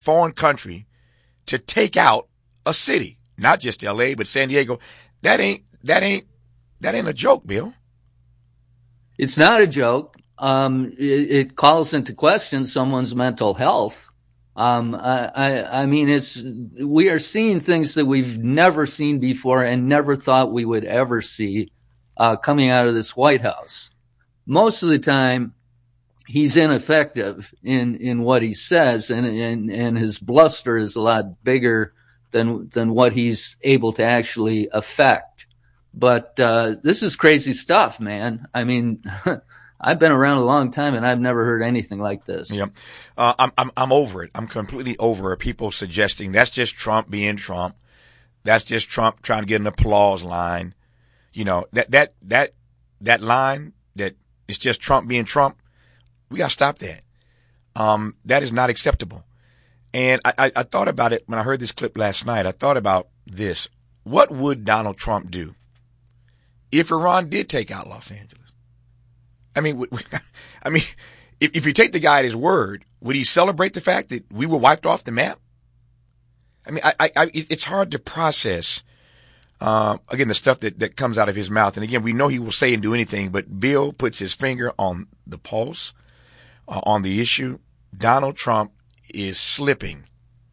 foreign country to take out a city, not just L.A., but San Diego. That ain't a joke, Bill. It's not a joke. It calls into question someone's mental health. I mean, we are seeing things that we've never seen before and never thought we would ever see, coming out of this White House. Most of the time, he's ineffective in what he says, and his bluster is a lot bigger than what he's able to actually affect. But this is crazy stuff, man. I mean, I've been around a long time, and I've never heard anything like this. Yeah, I'm over it. I'm completely over it. People suggesting that's just Trump being Trump. That's just Trump trying to get an applause line. You know, that line that it's just Trump being Trump. We got to stop that. That is not acceptable. And I thought about it when I heard this clip last night. I thought about this. What would Donald Trump do if Iran did take out Los Angeles? I mean, if you take the guy at his word, would he celebrate the fact that we were wiped off the map? I mean, it's hard to process, again, the stuff that comes out of his mouth. And again, we know he will say and do anything, but Bill puts his finger on the pulse, on the issue. Donald Trump is slipping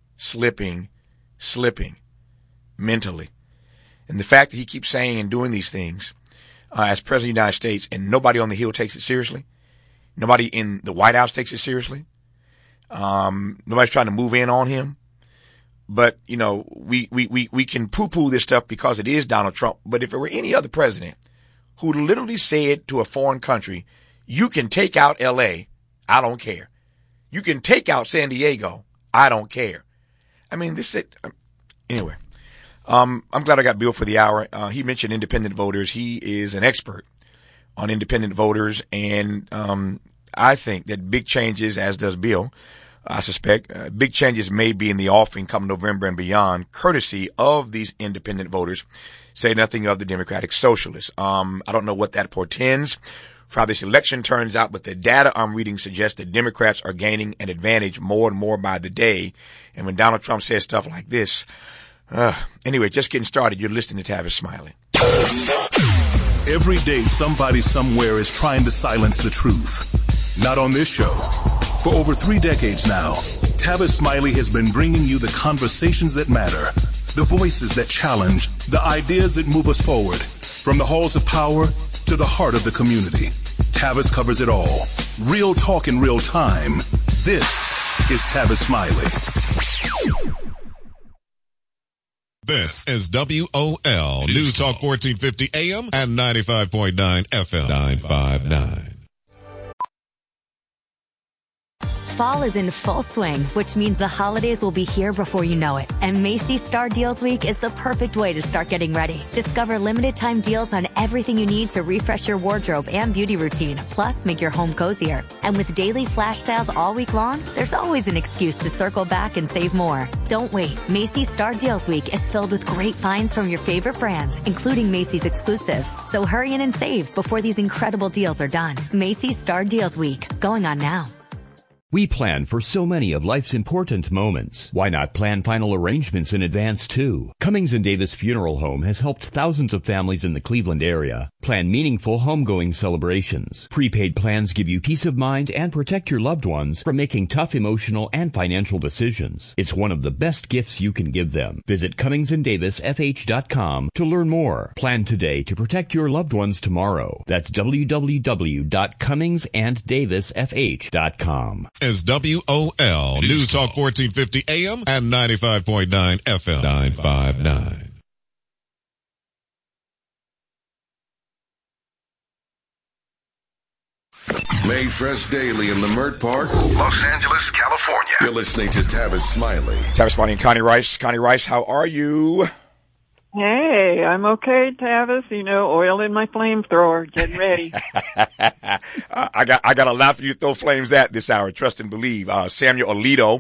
mentally. And the fact that he keeps saying and doing these things, as president of the United States, and nobody on the Hill takes it seriously. Nobody in the White House takes it seriously. Nobody's trying to move in on him. But, you know, we can poo-poo this stuff because it is Donald Trump. But if it were any other president who literally said to a foreign country, you can take out L.A., I don't care. You can take out San Diego, I don't care. I mean, anyway. I'm glad I got Bill for the hour. He mentioned independent voters. He is an expert on independent voters. And I think that big changes, as does Bill, I suspect, big changes may be in the offing come November and beyond, courtesy of these independent voters, say nothing of the Democratic Socialists. I don't know what that portends for how this election turns out, but the data I'm reading suggests that Democrats are gaining an advantage more and more by the day. And when Donald Trump says stuff like this, anyway, just getting started. You're listening to Tavis Smiley. Every day, somebody somewhere is trying to silence the truth. Not on this show. For over 3 decades now, Tavis Smiley has been bringing you the conversations that matter, the voices that challenge, the ideas that move us forward. From the halls of power to the heart of the community, Tavis covers it all. Real talk in real time. This is Tavis Smiley. This is WOL News Talk 1450 AM and 95.9 FM 959. Fall is in full swing, which means the holidays will be here before you know it. And Macy's Star Deals Week is the perfect way to start getting ready. Discover limited time deals on everything you need to refresh your wardrobe and beauty routine, plus make your home cozier. And with daily flash sales all week long, there's always an excuse to circle back and save more. Don't wait. Macy's Star Deals Week is filled with great finds from your favorite brands, including Macy's exclusives. So hurry in and save before these incredible deals are done. Macy's Star Deals Week, going on now. We plan for so many of life's important moments. Why not plan final arrangements in advance, too? Cummings & Davis Funeral Home has helped thousands of families in the Cleveland area plan meaningful homegoing celebrations. Prepaid plans give you peace of mind and protect your loved ones from making tough emotional and financial decisions. It's one of the best gifts you can give them. Visit CummingsandDavisFH.com to learn more. Plan today to protect your loved ones tomorrow. That's www.CummingsandDavisFH.com. Is WOL News Talk 1450 AM and 95.9 FM 959. Made fresh daily in Leimert Park, Los Angeles, California. You're listening to Tavis Smiley. Tavis Smiley and Connie Rice. Connie Rice, how are you? Hey, I'm okay, Tavis. You know, oil in my flamethrower. Getting ready. I got a lot for you to throw flames at this hour. Trust and believe. Samuel Alito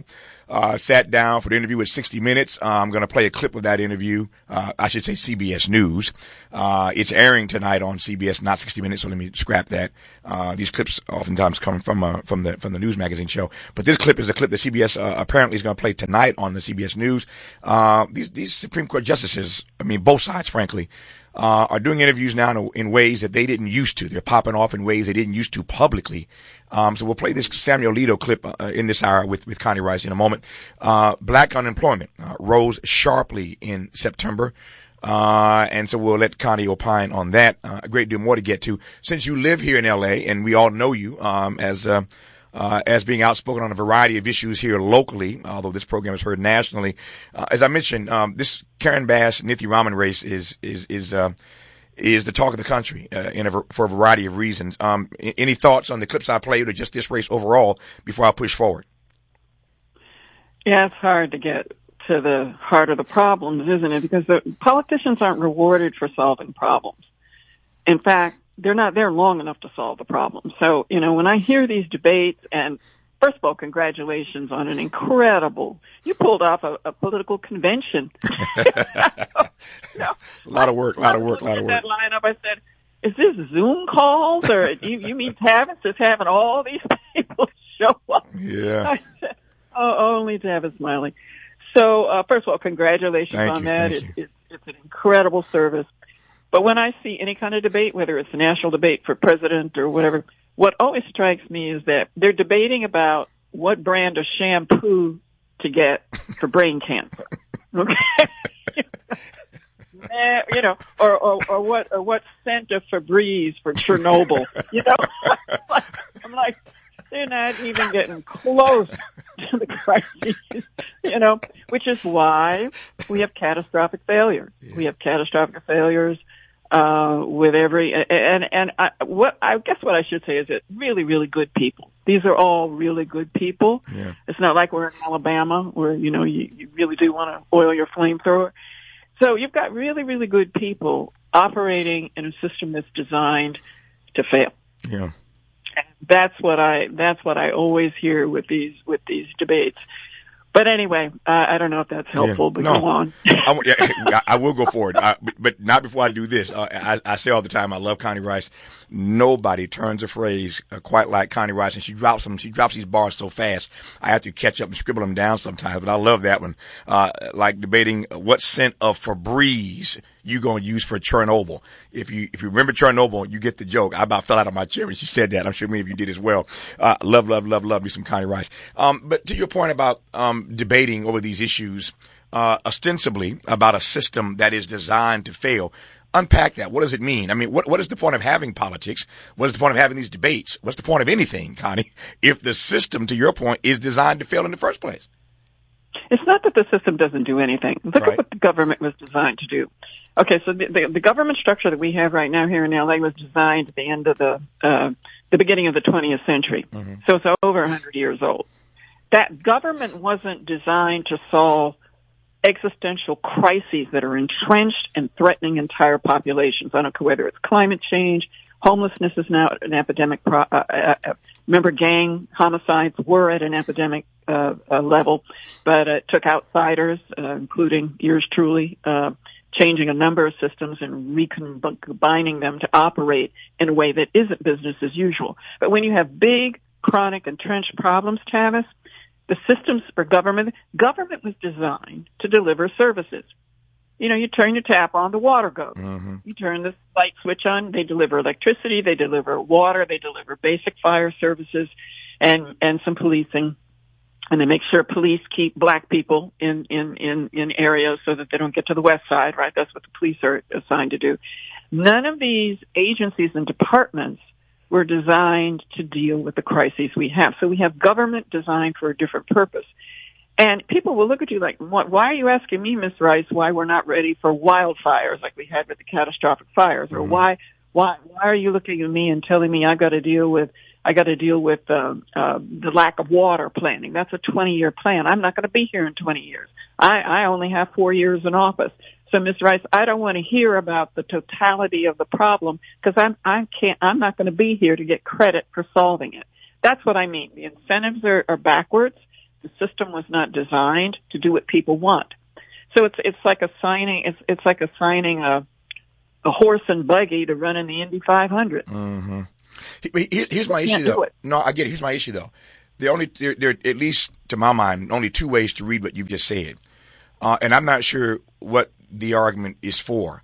sat down for the interview with 60 Minutes. I'm going to play a clip of that interview. I should say CBS News. It's airing tonight on CBS, not 60 Minutes, so let me scrap that. These clips oftentimes come from the news magazine show. But this clip is a clip that CBS apparently is going to play tonight on the CBS News. These Supreme Court justices, I mean, both sides, frankly, are doing interviews now in ways that they didn't used to. They're popping off in ways they didn't used to publicly. So we'll play this Samuel Alito clip in this hour with Connie Rice in a moment. Black unemployment rose sharply in September. And so we'll let Connie opine on that. A great deal more to get to. Since you live here in L.A. and we all know you as being outspoken on a variety of issues here locally, although this program is heard nationally. As I mentioned, this Karen Bass, Nithi Raman race is the talk of the country, for a variety of reasons. Any thoughts on the clips I played or just this race overall before I push forward? Yeah, it's hard to get to the heart of the problems, isn't it? Because the politicians aren't rewarded for solving problems. In fact, they're not there long enough to solve the problem. So, when I hear these debates, and first of all, congratulations on an incredible, you pulled off a political convention. A lot of work. That lineup, I said, is this Zoom calls, or you mean Tavis is having all these people show up? Yeah. I said, only Tavis Smiley. So, first of all, congratulations on that. It's an incredible service. But when I see any kind of debate, whether it's a national debate for president or whatever, what always strikes me is that they're debating about what brand of shampoo to get for brain cancer. Okay? or what scent of Febreze for Chernobyl. I'm like, they're not even getting close to the crises, which is why we have catastrophic failure. Yeah. We have catastrophic failures with every I guess what I should say is that really, really good people. These are all really good people. Yeah. It's not like we're in Alabama where you really do want to oil your flamethrower. So you've got really, really good people operating in a system that's designed to fail. Yeah. That's what I always hear with these debates. But anyway, I don't know if that's helpful, but go on. I will go forward, but not before I do this. I say all the time, I love Connie Rice. Nobody turns a phrase quite like Connie Rice, and she drops these bars so fast, I have to catch up and scribble them down sometimes, but I love that one. Like debating what scent of Febreze you going to use for Chernobyl. If you remember Chernobyl, you get the joke. I about fell out of my chair when she said that. I'm sure many of you did as well. Love me some Connie Rice. But to your point about debating over these issues, ostensibly about a system that is designed to fail. Unpack that. What does it mean? I mean, what is the point of having politics? What is the point of having these debates? What's the point of anything, Connie, if the system, to your point, is designed to fail in the first place? It's not that the system doesn't do anything. Look at what the government was designed to do. Okay, so the government structure that we have right now here in LA was designed at the end of the beginning of the 20th century. Mm-hmm. So it's over 100 years old. That government wasn't designed to solve existential crises that are entrenched and threatening entire populations. I don't care whether it's climate change, homelessness is now an epidemic. Remember, gang homicides were at an epidemic level, but it took outsiders, including yours truly, changing a number of systems and recombining them to operate in a way that isn't business as usual. But when you have big, chronic, entrenched problems, Tavis, the systems for government was designed to deliver services. You turn your tap on, the water goes. Mm-hmm. You turn the light switch on, they deliver electricity, they deliver water, they deliver basic fire services and some policing. And they make sure police keep black people in areas so that they don't get to the west side, right? That's what the police are assigned to do. None of these agencies and departments were designed to deal with the crises we have. So we have government designed for a different purpose. And people will look at you like, why are you asking me, Ms. Rice, why we're not ready for wildfires like we had with the catastrophic fires? Or why are you looking at me and telling me I got to deal with the lack of water planning? That's a 20-year plan. I'm not going to be here in 20 years. I only have 4 years in office. So, Ms. Rice, I don't want to hear about the totality of the problem because I'm not going to be here to get credit for solving it. That's what I mean. The incentives are backwards. The system was not designed to do what people want. So it's like assigning a horse and buggy to run in the Indy 500. Mm-hmm. Here's my issue, though. No, I get it. Here's my issue, though. There are, at least to my mind, only two ways to read what you've just said. And I'm not sure what the argument is for.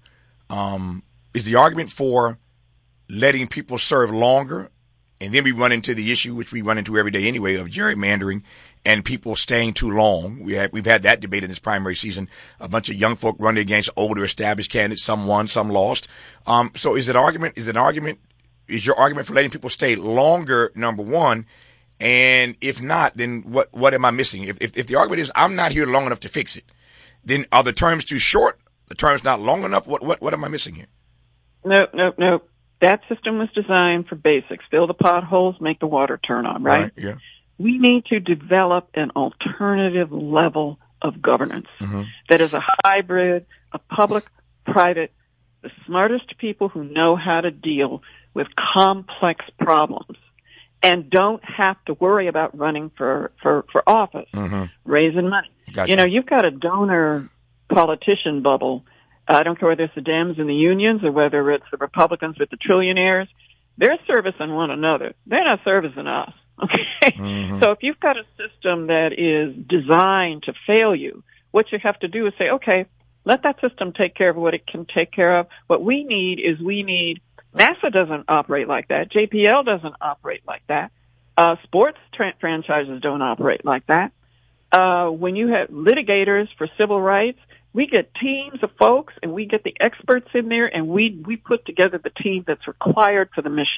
Is the argument for letting people serve longer? And then we run into the issue, which we run into every day anyway, of gerrymandering and people staying too long. We've had that debate in this primary season. A bunch of young folk running against older established candidates. Some won, some lost. So is your argument for letting people stay longer, number one? And if not, then what am I missing? If the argument is I'm not here long enough to fix it, then are the terms too short? The terms not long enough? What am I missing here? No. That system was designed for basics. Fill the potholes, make the water turn on, right? Yeah. We need to develop an alternative level of governance that is a hybrid, a public-private, the smartest people who know how to deal with complex problems and don't have to worry about running for office, raising money. Gotcha. You know, you've got a donor politician bubble. I don't care whether it's the Dems and the unions or whether it's the Republicans with the trillionaires. They're servicing one another. They're not servicing us. Okay? So if you've got a system that is designed to fail you, what you have to do is say, okay, let that system take care of what it can take care of. What we need is NASA doesn't operate like that. JPL doesn't operate like that. Sports franchises don't operate like that. When you have litigators for civil rights, we get teams of folks and we get the experts in there and we put together the team that's required for the mission.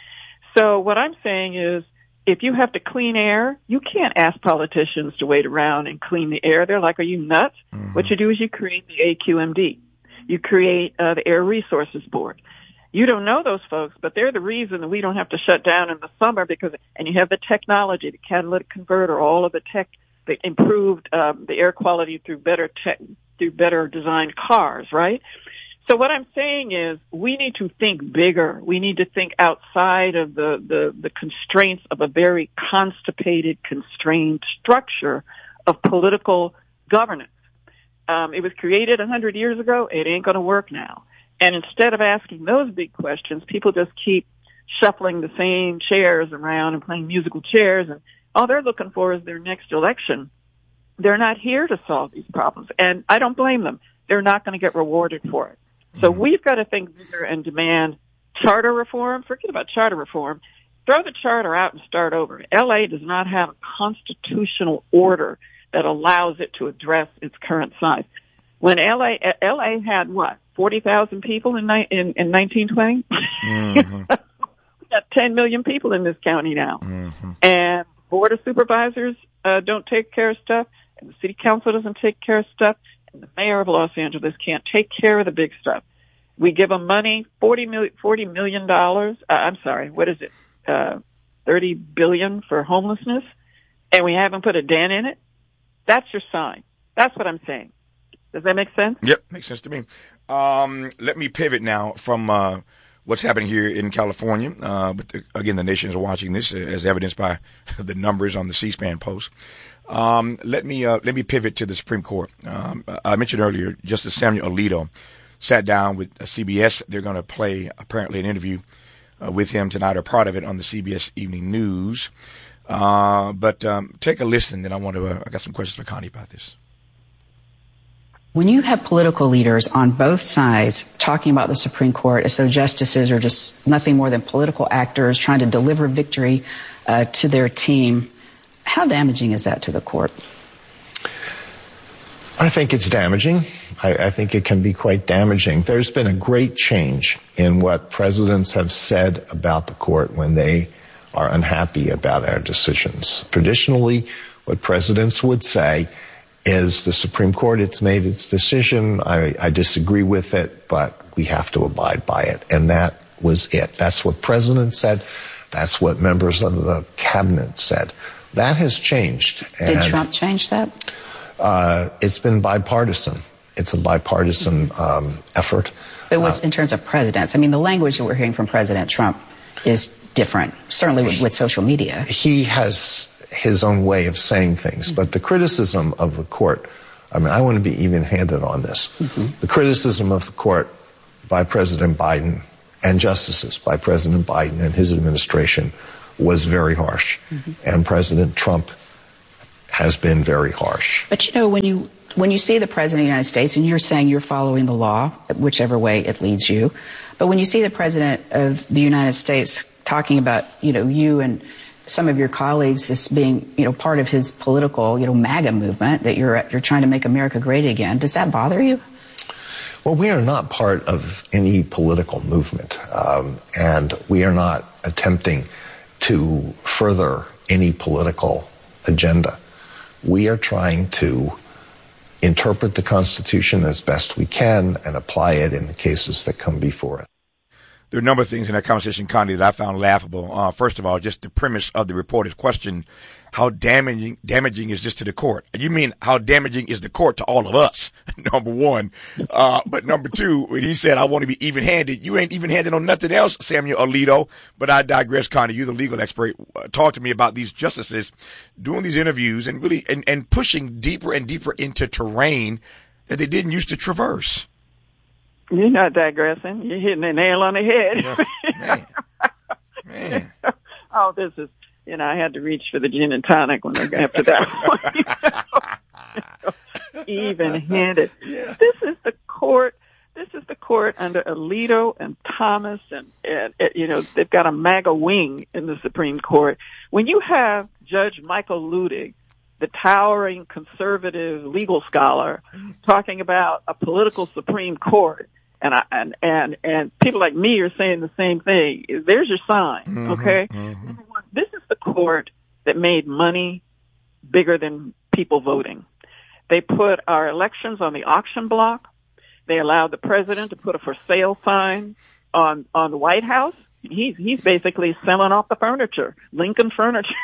So what I'm saying is if you have to clean air, you can't ask politicians to wait around and clean the air. They're like, are you nuts? What you do is you create the AQMD. You create the Air Resources Board. You don't know those folks, but they're the reason that we don't have to shut down in the summer and you have the technology, the catalytic converter, all of the tech, the improved the air quality through better designed cars, right? So what I'm saying is we need to think bigger. We need to think outside of the constraints of a very constipated, constrained structure of political governance. It was created 100 years ago. It ain't going to work now. And instead of asking those big questions, people just keep shuffling the same chairs around and playing musical chairs, and all they're looking for is their next election. They're not here to solve these problems, and I don't blame them. They're not going to get rewarded for it. So we've got to think bigger and demand charter reform. Forget about charter reform. Throw the charter out and start over. L.A. does not have a constitutional order that allows it to address its current size. When L.A. had, 40,000 people in 1920? We got 10 million people in this county now. And Board of Supervisors don't take care of stuff, and the City Council doesn't take care of stuff, and the Mayor of Los Angeles can't take care of the big stuff. We give them money, $40 million. I'm sorry, what is it? $30 billion for homelessness, and we haven't put a dent in it. That's your sign. That's what I'm saying. Does that make sense? Yep, makes sense to me. Let me pivot now from what's happening here in California. But again, the nation is watching this, as evidenced by the numbers on the C-SPAN post. Let me pivot to the Supreme Court. I mentioned earlier, Justice Samuel Alito sat down with CBS. They're going to play apparently an interview with him tonight, or part of it, on the CBS Evening News. But take a listen. Then I got some questions for Connie about this. When you have political leaders on both sides talking about the Supreme Court as though justices are just nothing more than political actors trying to deliver victory to their team, how damaging is that to the court? I think it's damaging. I think it can be quite damaging. There's been a great change in what presidents have said about the court when they are unhappy about our decisions. Traditionally, what presidents would say is the Supreme Court, it's made its decision, I disagree with it, but we have to abide by it. And that was it. That's what presidents said. That's what members of the cabinet said. That has changed. Did Trump change that? It's been bipartisan. It's a bipartisan effort. But what's in terms of presidents? I mean, the language that we're hearing from President Trump is different, certainly with social media. He has his own way of saying things. But the criticism of the court, I mean, I want to be even-handed on this. The criticism of the court by President Biden and justices by President Biden and his administration was very harsh. And President Trump has been very harsh. But you know, when you see the President of the United States, and you're saying you're following the law, whichever way it leads you, but when you see the President of the United States talking about, you and some of your colleagues as being, part of his political, MAGA movement, that you're trying to make America great again, does that bother you? Well, we are not part of any political movement, and we are not attempting to further any political agenda. We are trying to interpret the Constitution as best we can and apply it in the cases that come before us. There are a number of things in that conversation, Connie, that I found laughable. First of all, just the premise of the reporter's question, how damaging is this to the court? You mean how damaging is the court to all of us, number one. But number two, when he said, I want to be even-handed, you ain't even-handed on nothing else, Samuel Alito. But I digress, Connie. You're the legal expert. Talk to me about these justices doing these interviews and really and pushing deeper and deeper into terrain that they didn't used to traverse. You're not digressing. You're hitting the nail on the head. Yeah, man. Oh, this is, I had to reach for the gin and tonic when I got after that one. Even-handed. Yeah. This is the court under Alito and Thomas, and they've got a MAGA wing in the Supreme Court. When you have Judge Michael Luttig, the towering conservative legal scholar, talking about a political Supreme Court, and people like me are saying the same thing. There's your sign, okay? This is the court that made money bigger than people voting. They put our elections on the auction block. They allowed the president to put a for sale sign on the White House. He's basically selling off the furniture, Lincoln furniture,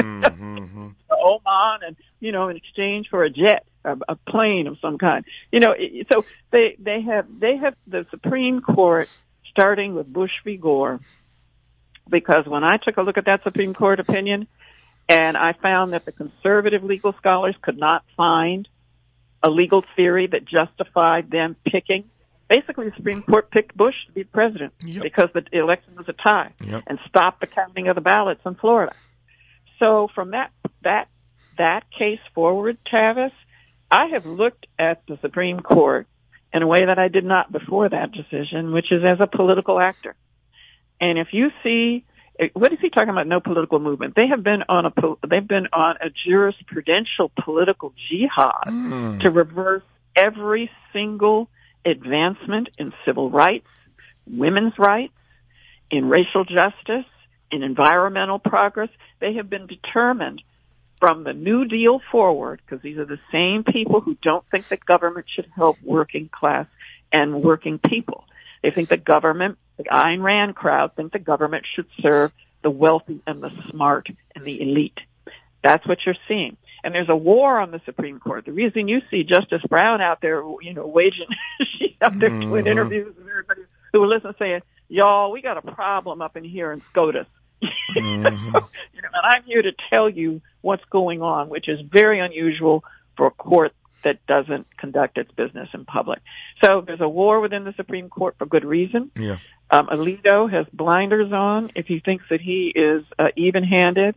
Oman, and in exchange for a jet, a plane of some kind. So they have the Supreme Court starting with Bush v. Gore, because when I took a look at that Supreme Court opinion, and I found that the conservative legal scholars could not find a legal theory that justified them picking. Basically, the Supreme Court picked Bush to be president because the election was a tie and stopped the counting of the ballots in Florida. So from that case forward, Tavis, I have looked at the Supreme Court in a way that I did not before that decision, which is as a political actor. And if you see, what is he talking about? No political movement. They've been on a jurisprudential political jihad to reverse every single advancement in civil rights, women's rights, in racial justice, in environmental progress. They have been determined from the New Deal forward, because these are the same people who don't think that government should help working class and working people. They think the government, the Ayn Rand crowd, think the government should serve the wealthy and the smart and the elite. That's what you're seeing. And there's a war on the Supreme Court. The reason you see Justice Brown out there, waging, she's out there doing interviews with everybody who will listen, saying, y'all, we got a problem up in here in SCOTUS. And I'm here to tell you what's going on, which is very unusual for a court that doesn't conduct its business in public. So there's a war within the Supreme Court for good reason. Yeah. Alito has blinders on if he thinks that he is even-handed.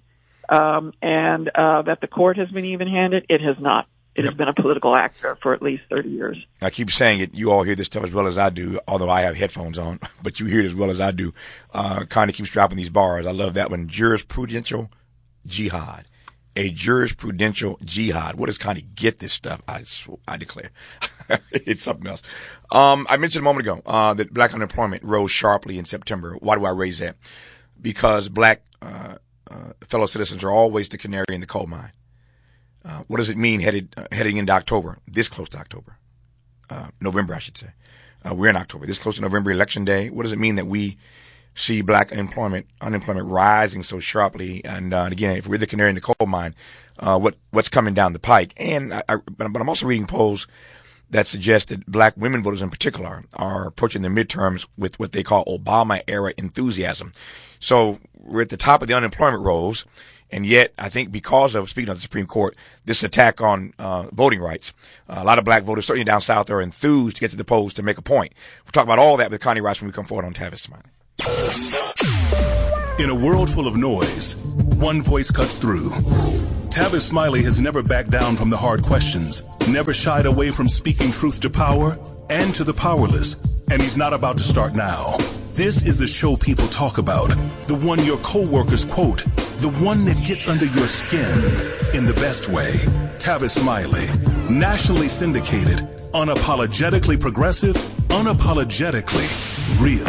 And that the court has been even-handed. It has not. It has been a political actor for at least 30 years. I keep saying it. You all hear this stuff as well as I do, although I have headphones on, but you hear it as well as I do. Kind of keeps dropping these bars. I love that one. Jurisprudential jihad. A jurisprudential jihad. What does Connie get this stuff? I declare. It's something else. I mentioned a moment ago that black unemployment rose sharply in September. Why do I raise that? Because black fellow citizens are always the canary in the coal mine. What does it mean heading into October? This close to October. November, I should say. We're in October. This close to November, election day. What does it mean that we see black unemployment rising so sharply? And again, if we're the canary in the coal mine, what's coming down the pike? And but I'm also reading polls that suggest that black women voters in particular are approaching the midterms with what they call Obama-era enthusiasm. So we're at the top of the unemployment rolls, And yet, I think because of, speaking of the Supreme Court, this attack on voting rights, a lot of black voters, certainly down south, are enthused to get to the polls to make a point. We'll talk about all that with Connie Rice when we come forward on Tavis Smiley. In a world full of noise, one voice cuts through. Tavis Smiley has never backed down from the hard questions, never shied away from speaking truth to power and to the powerless, and he's not about to start now. This is the show people talk about, the one your coworkers quote, the one that gets under your skin in the best way. Tavis Smiley, nationally syndicated, unapologetically progressive, unapologetically real.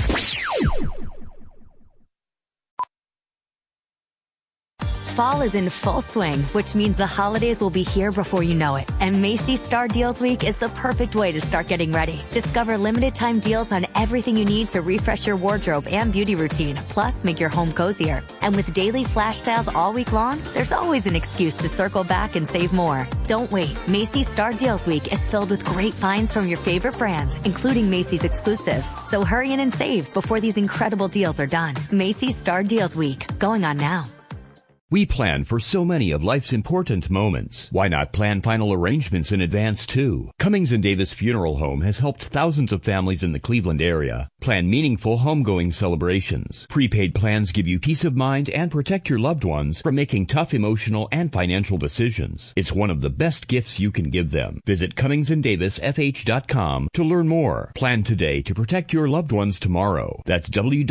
Fall is in full swing, which means the holidays will be here before you know it. And Macy's Star Deals Week is the perfect way to start getting ready. Discover limited time deals on everything you need to refresh your wardrobe and beauty routine, plus make your home cozier. And with daily flash sales all week long, there's always an excuse to circle back and save more. Don't wait. Macy's Star Deals Week is filled with great finds from your favorite brands, including Macy's exclusives. So hurry in and save before these incredible deals are done. Macy's Star Deals Week, going on now. We plan for so many of life's important moments. Why not plan final arrangements in advance, too? Cummings & Davis Funeral Home has helped thousands of families in the Cleveland area plan meaningful homegoing celebrations. Prepaid plans give you peace of mind and protect your loved ones from making tough emotional and financial decisions. It's one of the best gifts you can give them. Visit CummingsandDavisFH.com to learn more. Plan today to protect your loved ones tomorrow. That's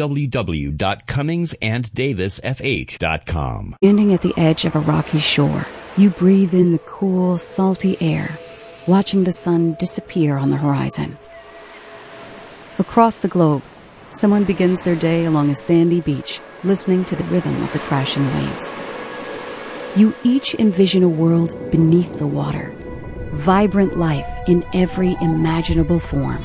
www.CummingsandDavisFH.com. Standing at the edge of a rocky shore, you breathe in the cool, salty air, watching the sun disappear on the horizon. Across the globe, someone begins their day along a sandy beach, listening to the rhythm of the crashing waves. You each envision a world beneath the water, vibrant life in every imaginable form.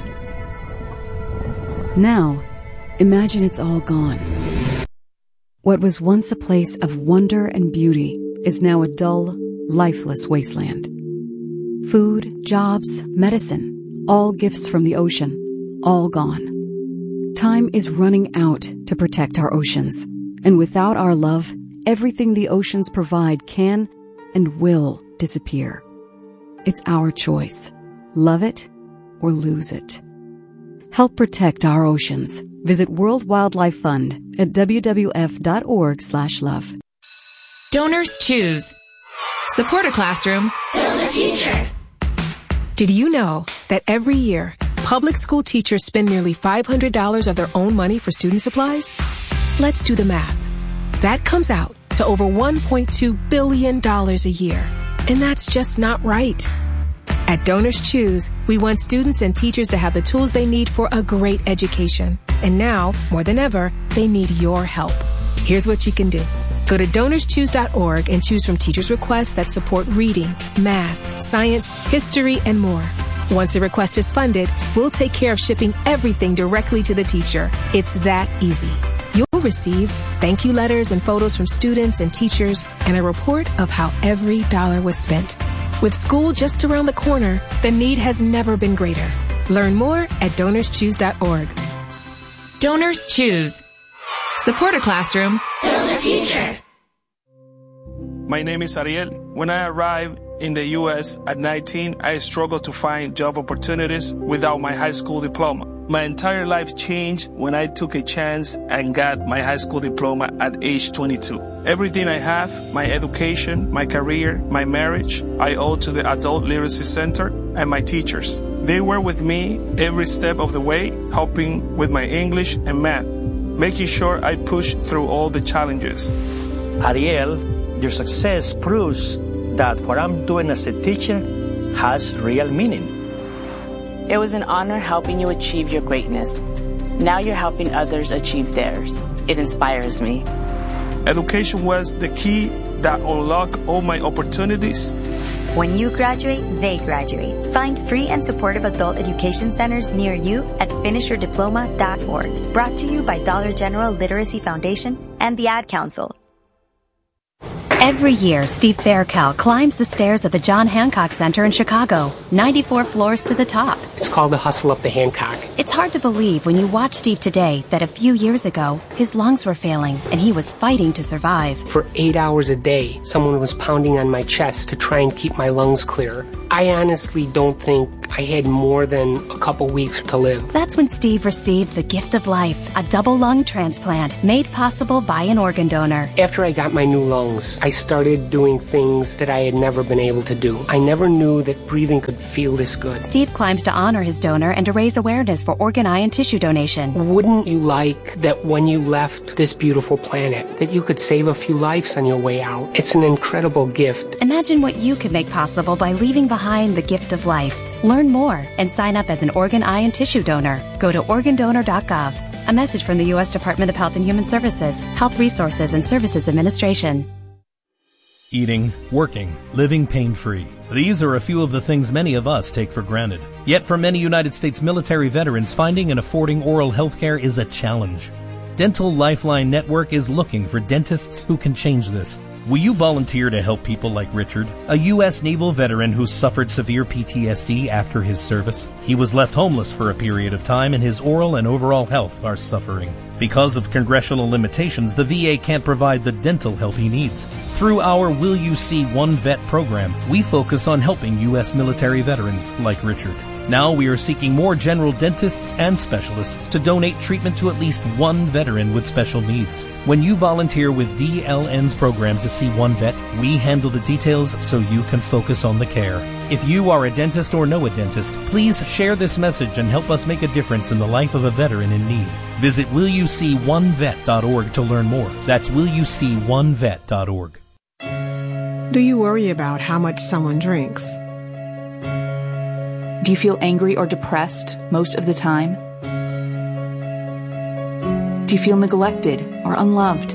Now, imagine it's all gone. What was once a place of wonder and beauty is now a dull, lifeless wasteland. Food, jobs, medicine, all gifts from the ocean, all gone. Time is running out to protect our oceans, and without our love, everything the oceans provide can and will disappear. It's our choice. Love it or lose it. Help protect our oceans. Visit World Wildlife Fund at wwf.org/love. Donors choose. Support a classroom. Build a future. Did you know that every year, public school teachers spend nearly $500 of their own money for student supplies? Let's do the math. That comes out to over $1.2 billion a year. And that's just not right. At Donors Choose, we want students and teachers to have the tools they need for a great education. And now, more than ever, they need your help. Here's what you can do. Go to DonorsChoose.org and choose from teachers' requests that support reading, math, science, history, and more. Once a request is funded, we'll take care of shipping everything directly to the teacher. It's that easy. You'll receive thank you letters and photos from students and teachers and a report of how every dollar was spent. With school just around the corner, the need has never been greater. Learn more at DonorsChoose.org. Donors Choose. Support a classroom. Build a future. My name is Ariel. When I arrived in the U.S. at 19, I struggled to find job opportunities without my high school diploma. My entire life changed when I took a chance and got my high school diploma at age 22. Everything I have, my education, my career, my marriage, I owe to the Adult Literacy Center and my teachers. They were with me every step of the way, helping with my English and math, making sure I pushed through all the challenges. Ariel, your success proves that what I'm doing as a teacher has real meaning. It was an honor helping you achieve your greatness. Now you're helping others achieve theirs. It inspires me. Education was the key that unlocked all my opportunities. When you graduate, they graduate. Find free and supportive adult education centers near you at finishyourdiploma.org. Brought to you by Dollar General Literacy Foundation and the Ad Council. Every year, Steve Faircal climbs the stairs at the John Hancock Center in Chicago, 94 floors to the top. It's called the hustle up the Hancock. It's hard to believe when you watch Steve today that a few years ago, his lungs were failing and he was fighting to survive. For 8 hours a day, someone was pounding on my chest to try and keep my lungs clear. I honestly don't think I had more than a couple weeks to live. That's when Steve received the gift of life, a double lung transplant made possible by an organ donor. After I got my new lungs, I started doing things that I had never been able to do. I never knew that breathing could feel this good. Steve climbs to honor his donor and to raise awareness for organ, eye, and tissue donation. Wouldn't you like that when you left this beautiful planet, that you could save a few lives on your way out? It's an incredible gift. Imagine what you could make possible by leaving behind the gift of life. Learn more and sign up as an organ, eye, and tissue donor. Go to organdonor.gov. A message from the U.S. Department of Health and Human Services, Health Resources and Services Administration. Eating, working, living pain-free. These are a few of the things many of us take for granted. Yet for many United States military veterans, finding and affording oral health care is a challenge. Dental Lifeline Network is looking for dentists who can change this. Will you volunteer to help people like Richard, a U.S. naval veteran who suffered severe PTSD after his service? He was left homeless for a period of time, and his oral and overall health are suffering. Because of congressional limitations, the VA can't provide the dental help he needs. Through our Will You See One Vet program, we focus on helping U.S. military veterans like Richard. Now we are seeking more general dentists and specialists to donate treatment to at least one veteran with special needs. When you volunteer with DLN's program to see one vet, we handle the details so you can focus on the care. If you are a dentist or know a dentist, please share this message and help us make a difference in the life of a veteran in need. Visit willyouseeonevet.org to learn more. That's willyouseeonevet.org. Do you worry about how much someone drinks? Do you feel angry or depressed most of the time? Do you feel neglected or unloved?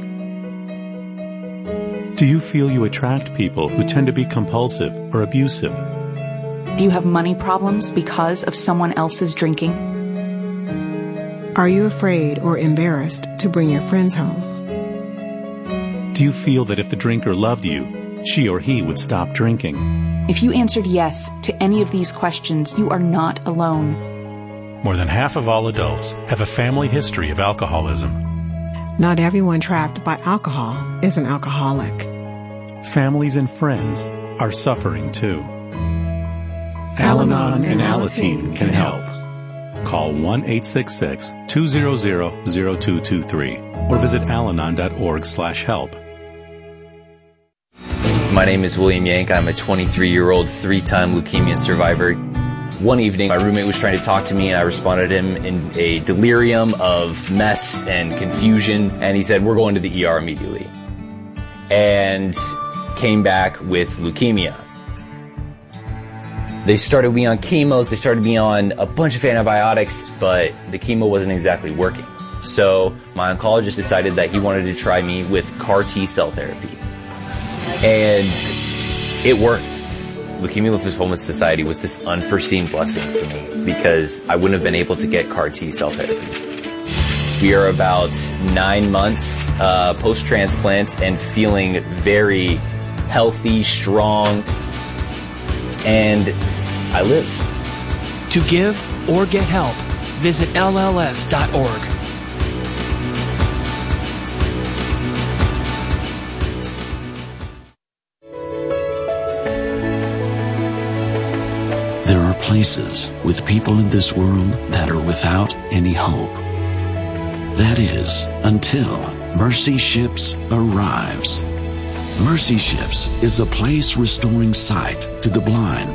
Do you feel you attract people who tend to be compulsive or abusive? Do you have money problems because of someone else's drinking? Are you afraid or embarrassed to bring your friends home? Do you feel that if the drinker loved you, she or he would stop drinking? If you answered yes to any of these questions, you are not alone. More than half of all adults have a family history of alcoholism. Not everyone trapped by alcohol is an alcoholic. Families and friends are suffering too. Al-Anon and Alateen can help. Call 1-866-200-0223 or visit alanon.org/help. My name is William Yank. I'm a 23-year-old, 3-time leukemia survivor. One evening, my roommate was trying to talk to me, and I responded to him in a delirium of mess and confusion, and he said, "We're going to the ER immediately." And came back with leukemia. They started me on chemos, they started me on a bunch of antibiotics, but the chemo wasn't exactly working. So my oncologist decided that he wanted to try me with CAR T-cell therapy. And it worked. Leukemia Lymphoma Society was this unforeseen blessing for me because I wouldn't have been able to get CAR T-cell therapy. We are about 9 months post-transplant and feeling very healthy, strong, and I live. To give or get help, visit LLS.org. There are places with people in this world that are without any hope. That is, until Mercy Ships arrives. Mercy Ships is a place restoring sight to the blind,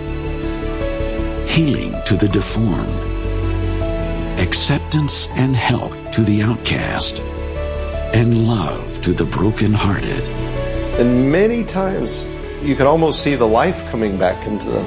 healing to the deformed, acceptance and help to the outcast, and love to the brokenhearted. And many times you can almost see the life coming back into them.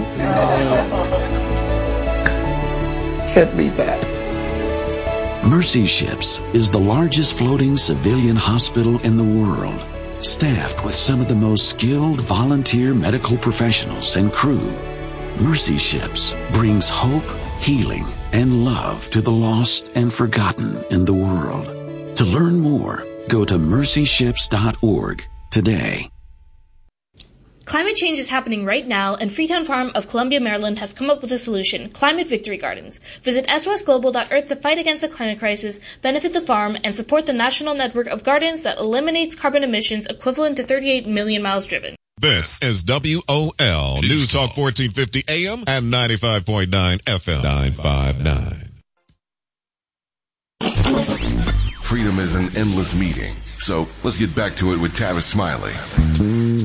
Can't beat that. Mercy Ships is the largest floating civilian hospital in the world, staffed with some of the most skilled volunteer medical professionals and crew. Mercy Ships brings hope, healing, and love to the lost and forgotten in the world. To learn more, go to mercyships.org today. Climate change is happening right now, and Freetown Farm of Columbia, Maryland has come up with a solution, Climate Victory Gardens. Visit SOSglobal.earth to fight against the climate crisis, benefit the farm, and support the national network of gardens that eliminates carbon emissions equivalent to 38 million miles driven. This is WOL News Talk 1450 AM and 95.9 FM 959. Freedom is an endless meeting, so let's get back to it with Tavis Smiley.